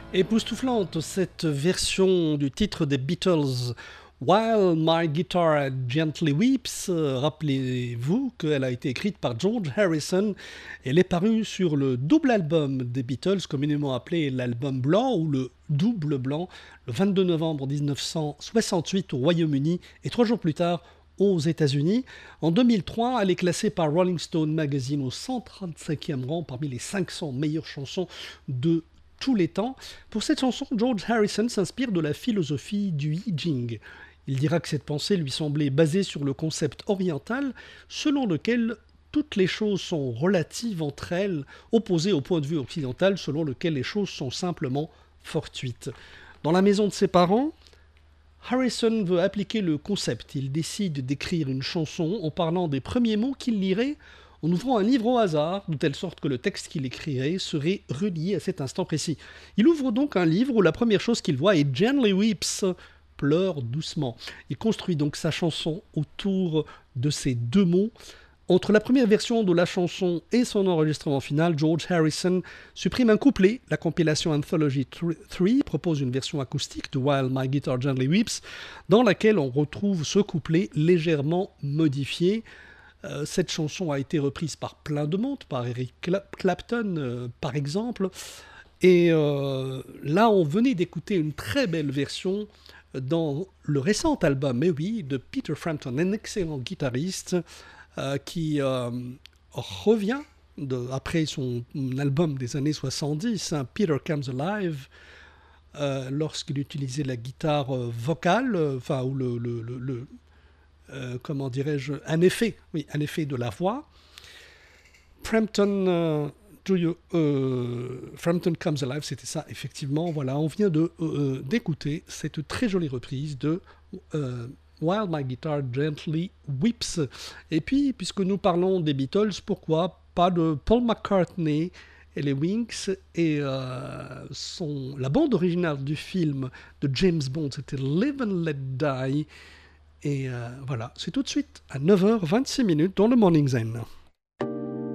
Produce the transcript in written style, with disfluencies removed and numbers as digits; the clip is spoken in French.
Époustouflante cette version du titre des Beatles While My Guitar Gently Weeps. Rappelez-vous qu'elle a été écrite par George Harrison. Elle est parue sur le double album des Beatles, communément appelé l'album blanc ou le double blanc, le 22 novembre 1968 au Royaume-Uni et 3 jours plus tard aux États-Unis. En 2003, elle est classée par Rolling Stone Magazine au 135e rang parmi les 500 meilleures chansons de tous les temps. Pour cette chanson, George Harrison s'inspire de la philosophie du I Ching. Il dira que cette pensée lui semblait basée sur le concept oriental selon lequel toutes les choses sont relatives entre elles, opposées au point de vue occidental selon lequel les choses sont simplement fortuites. Dans la maison de ses parents, Harrison veut appliquer le concept. Il décide d'écrire une chanson en parlant des premiers mots qu'il lirait en ouvrant un livre au hasard, de telle sorte que le texte qu'il écrirait serait relié à cet instant précis. Il ouvre donc un livre où la première chose qu'il voit est Gently Weeps, pleure doucement. Il construit donc sa chanson autour de ces deux mots. Entre la première version de la chanson et son enregistrement final, George Harrison supprime un couplet. La compilation Anthology 3 propose une version acoustique de While My Guitar Gently Weeps, dans laquelle on retrouve ce couplet légèrement modifié. Cette chanson a été reprise par plein de monde, par Eric Clapton par exemple. Et là, on venait d'écouter une très belle version dans le récent album, mais oui, de Peter Frampton, un excellent guitariste qui revient après son album des années 70, hein, Peter Comes Alive, lorsqu'il utilisait la guitare vocale, ou comment dirais-je, un effet, oui, un effet de la voix. Frampton, Frampton Comes Alive, c'était ça, effectivement. Voilà, on vient d'écouter cette très jolie reprise de While My Guitar Gently Weeps. Et puis, puisque nous parlons des Beatles, pourquoi pas de Paul McCartney et les Wings et la bande originale du film de James Bond, c'était Live and Let Die. Et voilà, c'est tout de suite à 9h26 dans le Morning Zen.